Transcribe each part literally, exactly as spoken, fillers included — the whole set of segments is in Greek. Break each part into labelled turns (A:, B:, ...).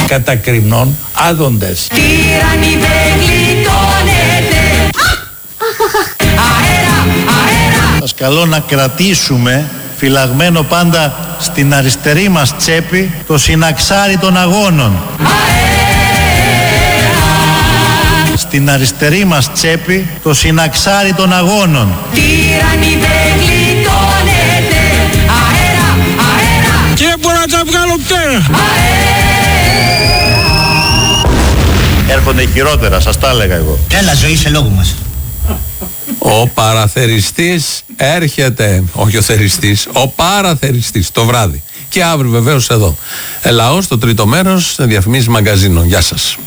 A: κατακριμνών άδοντες.
B: Τύραννη δεν γλιτώνεται. Αέρα, αέρα.
C: Σας καλώ να κρατήσουμε φυλαγμένο πάντα στην αριστερή μας τσέπη το συναξάρι των αγώνων. Αέρα. Στην αριστερή μας τσέπη το συναξάρι των αγώνων.
B: Τύραννη δεν γλιτώνεται. Αέρα, αέρα.
D: Και δεν μπορώ να τα βγάλω πτέρα.
C: Έρχονται χειρότερα, σας τα έλεγα εγώ.
E: Έλα ζωή σε λόγου μας.
F: Ο παραθεριστής έρχεται, όχι ο θεριστής, ο παραθεριστής το βράδυ. Και αύριο βεβαίως εδώ. Λαός, το τρίτο μέρος, διαφημίσεις μαγκαζίνων. Γεια σας.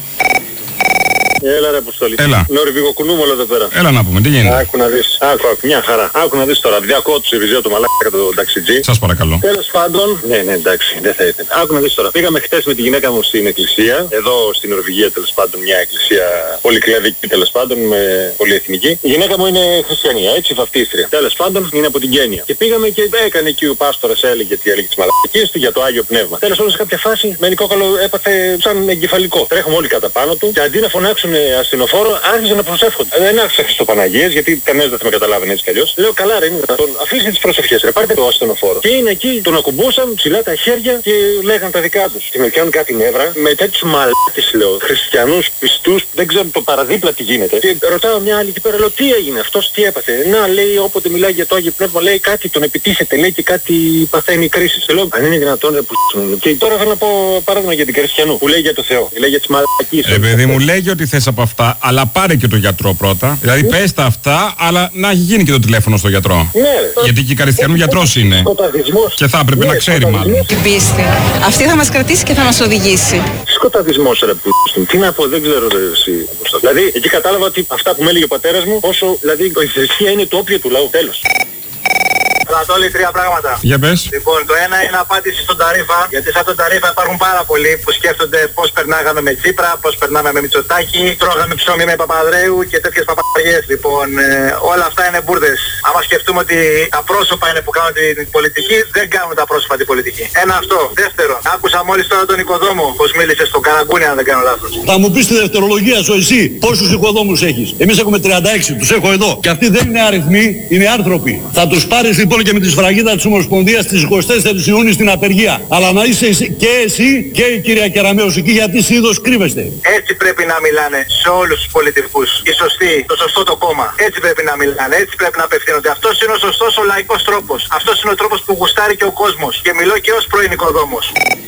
G: Έλα ρε Αποστολή.
F: Έλα.
G: Νορβηγοκουνούμ όλο εδώ πέρα.
F: Έλα να πούμε, τι γίνεται.
G: Άκου να δεις. Άκου, άκου, μια χαρά. Άκου να δεις τώρα. Διακόπτω του Ιριζέο το μαλάκα το ταξιτζή.
F: Σας παρακαλώ.
G: Τέλος πάντων. Ναι, ναι, εντάξει, δεν θα ήθελα. Άκου να δεις τώρα. Πήγαμε χτες με τη γυναίκα μου στην εκκλησία. Εδώ στην Νορβηγία τέλος πάντων, μια εκκλησία πολυκλαδική τέλος πάντων, με πολυεθνική. Η γυναίκα μου είναι χριστιανία, έτσι, βαφτίστρια. Τέλος πάντων είναι από την Κένια. Και πήγαμε και έκανε εκεί ο πάστορας, έλεγε τι έλεγε τις μαλακίες του για το Άγιο Πνεύμα. Τέλος πάντων σε κάποια φάση με νικόκαλο έπαθε σαν εγκεφαλικό. Τρέχουμε όλοι κατά πάνω του και αντί να φωνάξουν ασθενοφόρο, άρχιζαν να προσεύχονται. Δεν άρχισα Χριστοπαναγίες, γιατί κανένας δεν θα με καταλάβαινε έτσι κι αλλιώς. Λέω καλά ρε, είναι δυνατόν. Αφήστε τις προσευχές, ρε, πάρτε το ασθενοφόρο. Και είναι εκεί, τον ακουμπούσαν ψηλά τα χέρια και λέγαν τα δικά τους. Και με πιάνουν κάτι νεύρα, με τέτοιους μαλάκες λέω, χριστιανούς πιστούς, δεν ξέρω το παραδίπλα τι γίνεται. Και ρωτάω μια άλλη εκεί πέρα, λέω τι έγινε, αυτός τι έπαθε. Να λέει, όποτε μιλάει για το Άγιο Πνεύμα, λέει κάτι τον επιτίθεται, λέει και κάτι παθαίνει κρίση. Λέω αν είναι δυνατόν, ρε, που... Και τώρα θέλω να πω παράδειγμα για την Χριστιανού που λέει για το Θεό, λέει για τις μαλακίες.
H: Ε, παιδί μου, λέγει ότι θες από αυτά, αλλά πάρε και το γιατρό πρώτα. Δηλαδή, mm. πες τα αυτά, αλλά να έχει γίνει και το τηλέφωνο στο γιατρό.
G: Ναι, ρε.
H: Γιατί και η Καριστιανού γιατρός είναι.
G: Σκοταδισμός.
H: Και θα έπρεπε
G: ναι,
H: να ξέρει μάλλον.
I: Την πίστη. Αυτή θα μας κρατήσει και θα μας οδηγήσει.
G: Σκοταδισμός, ρε που. Τι να πω, δεν ξέρω ρε, εσύ. Δηλαδή, εκεί κατάλαβα ότι αυτά που με έλεγε ο πατέρας μου, όσο δηλαδή η θρησκεία είναι το όπιο του λαού. Τέλος.
J: Ανατόλη, τρία πράγματα.
H: Για πες.
J: Λοιπόν, το ένα είναι απάντηση στον Ταρίφα, γιατί σαν τον Ταρίφα υπάρχουν πάρα πολλοί που σκέφτονται πώς περνάγαμε με Τσίπρα, πώς περνάμε με Μητσοτάκη, τρώγαμε ψωμί με Παπαδρέου και τέτοιες παπαριές. Λοιπόν, ε, όλα αυτά είναι μπουρδες. Άμα σκεφτούμε ότι τα πρόσωπα είναι που κάνουν την πολιτική, δεν κάνουν τα πρόσωπα την πολιτική. Ένα αυτό. Δεύτερον, άκουσα μόλις τώρα τον οικοδόμο πώς μίλησε στον Καραγκούνι, αν δεν κάνω λάθος.
K: Θα μου πεις τη δευτερολογία σου εσύ πόσους οικοδόμους έχεις. Εμείς έχουμε τριάντα έξι, τους έχω εδώ. Και αυτοί δεν είναι αριθμοί, είναι άνθρωποι. Θα τους πάρεις λοιπόν και με τη σφραγίδα της Ομοσπονδίας στις εικοστή τέταρτη Ιουνίου στην απεργία. Αλλά να είσαι και εσύ και η κυρία Κεραμέως εκεί, γιατί συνήθως κρύβεστε.
J: Έτσι πρέπει να μιλάνε σε όλους τους πολιτικούς. Η σωστή, το σωστό το κόμμα. Έτσι πρέπει να μιλάνε, έτσι πρέπει να απευθύνονται. Αυτός είναι ο σωστός ο λαϊκός τρόπος. Αυτός είναι ο τρόπος που γουστάρει και ο κόσμος. Και μιλώ και ως πρώην οικοδόμος.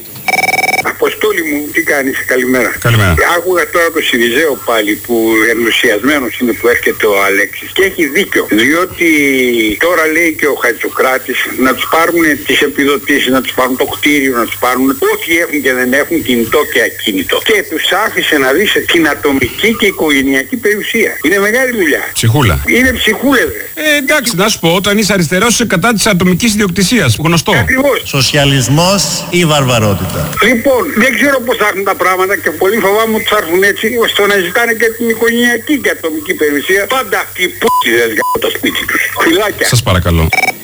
L: Αποστόλη μου, τι κάνεις, καλημέρα.
H: Καλημέρα.
L: Άκουγα τώρα το Σιριζέο πάλι που ενθουσιασμένος είναι που έρχεται ο Αλέξης και έχει δίκιο. Διότι τώρα λέει και ο Χατζοκράτης να τους πάρουν τις επιδοτήσεις, να τους πάρουν το κτίριο, να τους πάρουν ό,τι έχουν και δεν έχουν κινητό και ακίνητο. Και τους άφησε να δεις την ατομική και οικογενειακή περιουσία. Είναι μεγάλη δουλειά.
H: Ψυχούλα.
L: Είναι ψυχούλες.
H: Ε, εντάξει, να σου πω, όταν είσαι αριστερός είσαι κατά της ατομικής ιδιοκτησίας. Γνωστό.
L: Ακριβώς.
C: Σοσιαλισμός ή βαρβαρότητα.
L: Λοιπόν, δεν ξέρω πώς θα έρθουν τα πράγματα και πολύ φοβάμαι ότι θα έρθουν έτσι ώστε να ζητάνε και την οικογενειακή και ατομική περιουσία. Πάντα αυτοί οι π***ιδες για το σπίτι τους. Φιλάκια.
H: Σας παρακαλώ.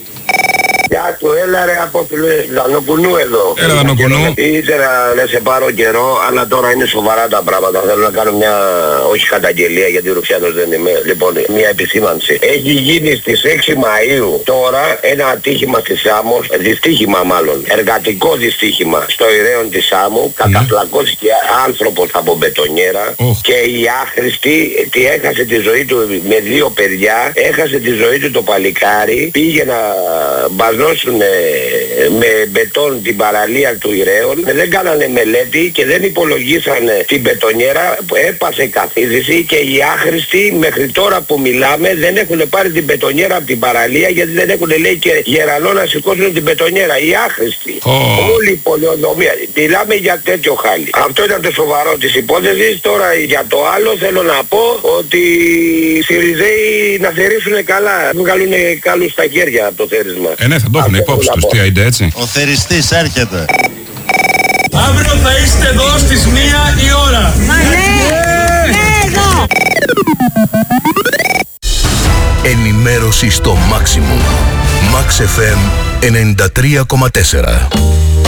M: Γεια του, έλα ρε Απόφιλε, Δανοκουνού εδώ.
H: Έλα Δανοκουνού.
M: Ήθελα να σε πάρω καιρό, αλλά τώρα είναι σοβαρά τα πράγματα. Θέλω να κάνω μια, όχι καταγγελία γιατί ρουφιάνος δεν είμαι. Λοιπόν, μια επισήμανση. Έχει γίνει στις έξι Μαΐου τώρα ένα ατύχημα στη Σάμο, δυστύχημα μάλλον, εργατικό δυστύχημα στο Ηρέον της Σάμου. Mm. Καταπλακώθηκε άνθρωπος από μπετονιέρα oh. και η άχρηστη τη έχασε τη ζωή του με δύο παιδιά, έχασε τη ζωή του το παλικάρι, πήγε να μπαζώσουν με μπετόν την παραλία του Ηρέων, δεν κάνανε μελέτη και δεν υπολογίσανε την μπετονιέρα, έπασε καθίδρυση και οι άχρηστοι μέχρι τώρα που μιλάμε δεν έχουν πάρει την μπετονιέρα από την παραλία γιατί δεν έχουν λέει και γερανό να σηκώσουν την μπετονιέρα. Οι άχρηστοι. Oh. Όλη η πολεοδομία. Μιλάμε για τέτοιο χάλι. Αυτό ήταν το σοβαρό της υπόθεσης. Τώρα για το άλλο θέλω να πω ότι οι Σιριζέοι να θερήσουν καλά. Βγάλουν καλούς στα χέρια από το θέρισμα.
H: Ε, ναι, θα το έχουν υπόψη τους. Τι είναι έτσι.
C: Ο θεριστής έρχεται.
D: Αύριο θα είστε εδώ στις μία η ώρα.
B: Μα ναι, ναι, εδώ.
N: Ενημέρωση στο maximum. Max εφ εμ ενενήντα τρία κόμμα τέσσερα.